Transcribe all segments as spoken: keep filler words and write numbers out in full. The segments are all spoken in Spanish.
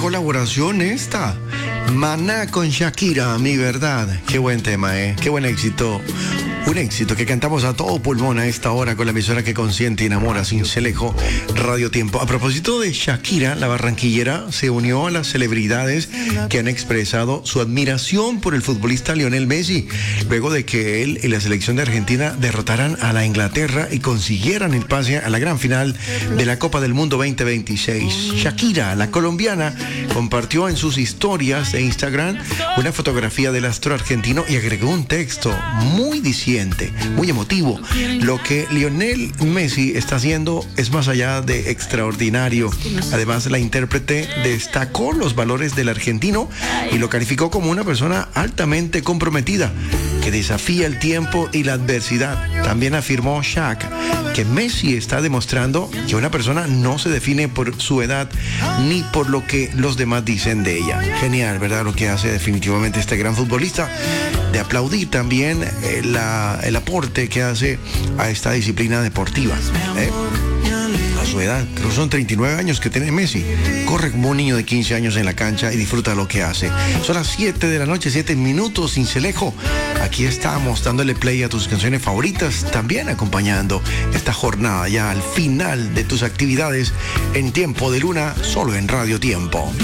colaboración esta. Maná con Shakira, mi verdad. Qué buen tema, ¿eh? Qué buen éxito. Un éxito que cantamos a todo pulmón a esta hora con la emisora que consiente y enamora sin celejo, Radio Tiempo. A propósito de Shakira, la barranquillera se unió a las celebridades que han expresado su admiración por el futbolista Lionel Messi, luego de que él y la selección de Argentina derrotaran a la Inglaterra y consiguieran el pase a la gran final de la Copa del Mundo veinte veintiséis. Shakira, la colombiana, compartió en sus historias de Instagram una fotografía del astro argentino y agregó un texto muy diciente, muy emotivo. Lo que Lionel Messi está haciendo es más allá de extraordinario. Además, la intérprete destacó los valores del argentino y lo calificó como una persona altamente comprometida, que desafía el tiempo y la adversidad. También afirmó Shaq que Messi está demostrando que una persona no se define por su edad ni por lo que los demás dicen de ella. Genial, ¿verdad? Lo que hace definitivamente este gran futbolista. De aplaudir también eh, la, el aporte que hace a esta disciplina deportiva. ¿eh? A su edad, creo que son treinta y nueve años que tiene Messi. Corre como un niño de quince años en la cancha y disfruta lo que hace. Son las siete de la noche, siete minutos sin celejo. Aquí estamos dándole play a tus canciones favoritas, también acompañando esta jornada ya al final de tus actividades en Tiempo de Luna, solo en Radio Tiempo.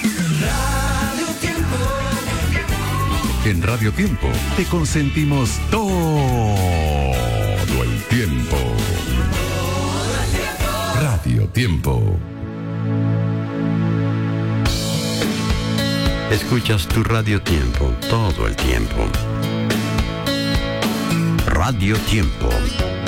En Radio Tiempo te consentimos todo el tiempo. Radio Tiempo. Escuchas tu Radio Tiempo todo el tiempo. Radio Tiempo.